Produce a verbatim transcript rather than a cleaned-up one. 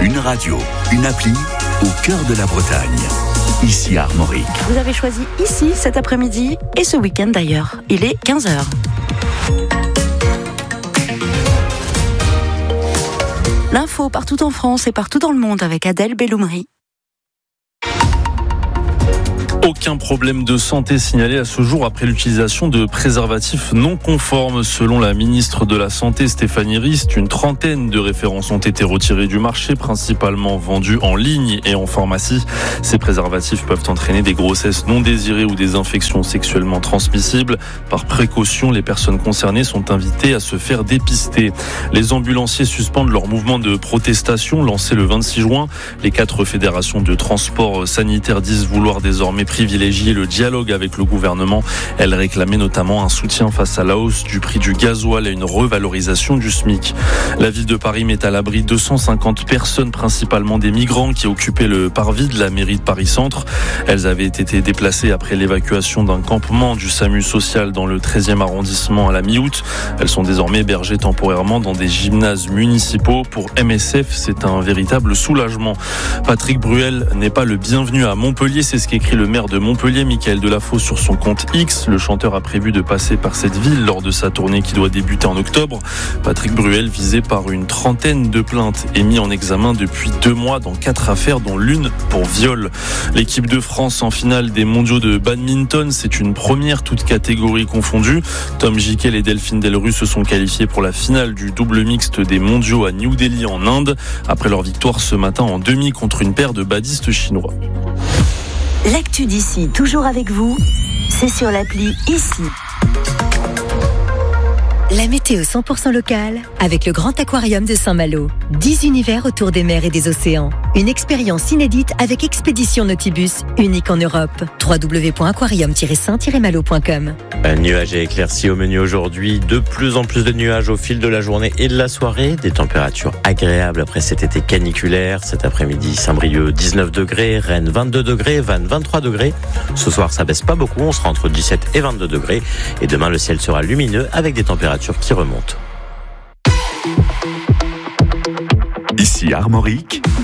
Une radio, une appli au cœur de la Bretagne. Ici Armorique. Vous avez choisi ici cet après-midi et ce week-end d'ailleurs. Il est quinze heures. L'info partout en France et partout dans le monde avec Adèle Belloumri. Aucun problème de santé signalé à ce jour après l'utilisation de préservatifs non conformes. Selon la ministre de la Santé Stéphanie Rist, une trentaine de références ont été retirées du marché, principalement vendues en ligne et en pharmacie. Ces préservatifs peuvent entraîner des grossesses non désirées ou des infections sexuellement transmissibles. Par précaution, les personnes concernées sont invitées à se faire dépister. Les ambulanciers suspendent leur mouvement de protestation lancé le vingt-six juin. Les quatre fédérations de transport sanitaire disent vouloir désormais privilégier le dialogue avec le gouvernement. Elle réclamait notamment un soutien face à la hausse du prix du gasoil et une revalorisation du SMIC. La ville de Paris met à l'abri deux cent cinquante personnes, principalement des migrants qui occupaient le parvis de la mairie de Paris-Centre. Elles avaient été déplacées après l'évacuation d'un campement du SAMU social dans le treizième arrondissement à la mi-août. Elles sont désormais hébergées temporairement dans des gymnases municipaux. Pour M S F, c'est un véritable soulagement. Patrick Bruel n'est pas le bienvenu à Montpellier, c'est ce qu'écrit le maire de Montpellier, Michael Delafosse, sur son compte X. Le chanteur a prévu de passer par cette ville lors de sa tournée qui doit débuter en octobre. Patrick Bruel, visé par une trentaine de plaintes, est mis en examen depuis deux mois dans quatre affaires, dont l'une pour viol. L'équipe de France en finale des mondiaux de badminton, c'est une première, toutes catégories confondues. Tom Jikel et Delphine Delru se sont qualifiés pour la finale du double mixte des mondiaux à New Delhi en Inde, après leur victoire ce matin en demi contre une paire de badistes chinois. L'actu d'ici, toujours avec vous, c'est sur l'appli Ici. La météo cent pour cent locale avec le Grand Aquarium de Saint-Malo. dix univers autour des mers et des océans. Une expérience inédite avec Expédition Nautibus, unique en Europe. w w w point aquarium tiret saint tiret malo point com. Un nuage et éclairci au menu aujourd'hui. De plus en plus de nuages au fil de la journée et de la soirée. Des températures agréables après cet été caniculaire. Cet après-midi, Saint-Brieuc, dix-neuf degrés. Rennes, vingt-deux degrés. Vannes, vingt-trois degrés. Ce soir, ça baisse pas beaucoup. On sera entre dix-sept et vingt-deux degrés. Et demain, le ciel sera lumineux avec des températures qui remontent. Ici Armorique,